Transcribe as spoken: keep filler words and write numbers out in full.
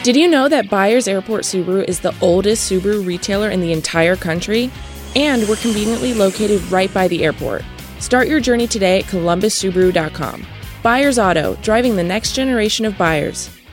Did you know that Byers Airport Subaru is the oldest Subaru retailer in the entire country? And we're conveniently located right by the airport. Start your journey today at columbus subaru dot com. Byers Auto, driving the next generation of buyers.